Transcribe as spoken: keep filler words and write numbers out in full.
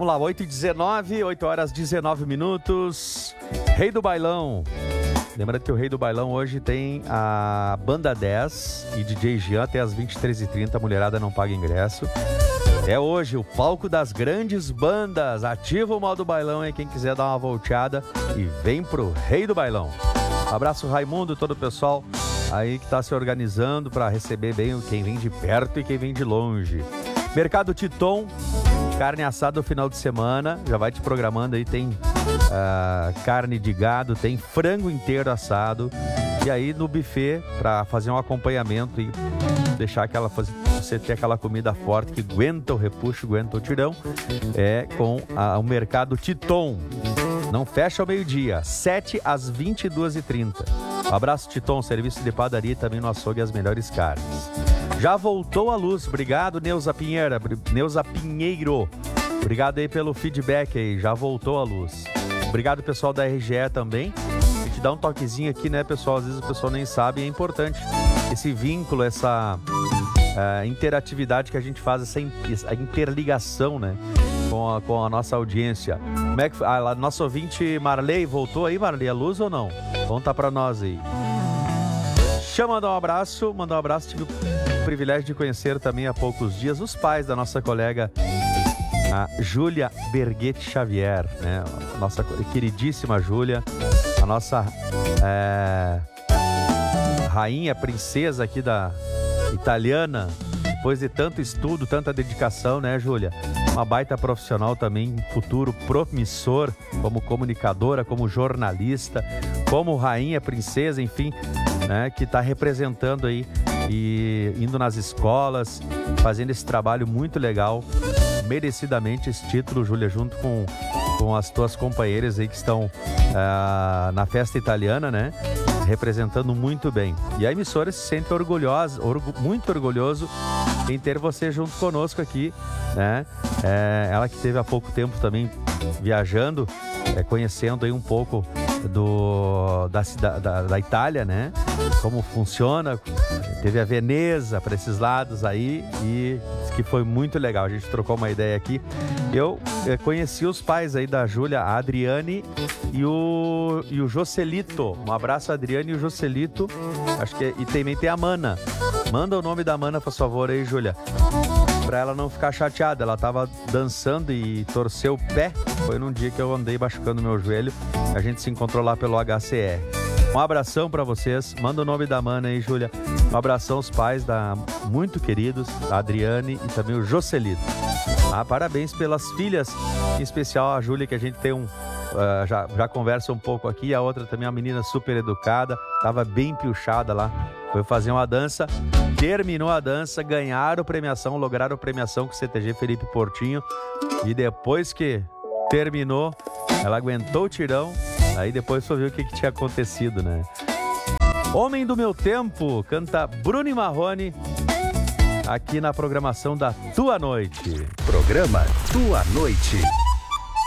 lá, oito e dezenove, oito horas e dezenove minutos. Rei do Bailão. Lembrando que o Rei do Bailão hoje tem a Banda dez e D J Jean até as vinte e três e trinta. A mulherada não paga ingresso. É hoje o palco das grandes bandas. Ativa o modo bailão aí, quem quiser dar uma volteada e vem pro Rei do Bailão. Abraço Raimundo, todo o pessoal aí que tá se organizando para receber bem quem vem de perto e quem vem de longe. Mercado Titon, carne assada no final de semana, já vai te programando aí, tem uh, carne de gado, tem frango inteiro assado, e aí no buffet para fazer um acompanhamento e deixar aquela, você ter aquela comida forte que aguenta o repuxo, aguenta o tirão, é com a, o Mercado Titon. Não fecha ao meio-dia, sete às vinte e duas e trinta. Um abraço, Titon, serviço de padaria e também no açougue as melhores carnes. Já voltou a luz, obrigado Neuza Pinheira, Neuza Pinheiro, obrigado aí pelo feedback aí, já voltou a luz. Obrigado pessoal da R G E também, a gente dá um toquezinho aqui, né pessoal, às vezes o pessoal nem sabe, é importante esse vínculo, essa uh, interatividade que a gente faz, essa interligação, né, com a, com a nossa audiência. Como é que a, a nossa ouvinte Marley voltou aí, Marley, a luz ou não? Conta pra nós aí. Deixa eu mandar um abraço, mandar um abraço, tive o privilégio de conhecer também há poucos dias os pais da nossa colega, a Júlia Berghetti Xavier, né? A nossa queridíssima Júlia, a nossa é, rainha, princesa aqui da italiana, depois de tanto estudo, tanta dedicação, né, Júlia? Uma baita profissional também, futuro promissor, como comunicadora, como jornalista, como rainha, princesa, enfim, né, que está representando aí e indo nas escolas, fazendo esse trabalho muito legal, merecidamente esse título, Júlia, junto com, com as tuas companheiras aí que estão uh, na festa italiana, né, representando muito bem. E a emissora se sente orgulhosa, orgu, muito orgulhoso em ter você junto conosco aqui, né, é, ela que esteve há pouco tempo também viajando, é, conhecendo aí um pouco do, da, da, da Itália, né? Como funciona. Teve a Veneza para esses lados aí e que foi muito legal. A gente trocou uma ideia aqui. Eu, eu conheci os pais aí da Júlia, a Adriane e o, e o Joselito. Um abraço a Adriane e o Joselito. Acho que, e também tem a Mana. Manda o nome da Mana, por favor, aí, Júlia. Pra ela não ficar chateada. Ela tava dançando e torceu o pé. Foi num dia que eu andei machucando meu joelho. A gente se encontrou lá pelo H C R. Um abração pra vocês. Manda o nome da Mana aí, Júlia. Um abração aos pais da muito queridos, a Adriane e também o Joselito. Ah, parabéns pelas filhas, em especial a Júlia, que a gente tem um... Uh, já, já conversa um pouco aqui. A outra também é uma menina super educada. Tava bem piochada lá. Foi fazer uma dança. Terminou a dança, ganharam premiação, lograram premiação com o C T G Felipe Portinho. E depois que terminou, ela aguentou o tirão. Aí depois foi ver o que, que tinha acontecido, né? Homem do Meu Tempo, canta Bruno Marrone, aqui na programação da Tua Noite. Programa Tua Noite.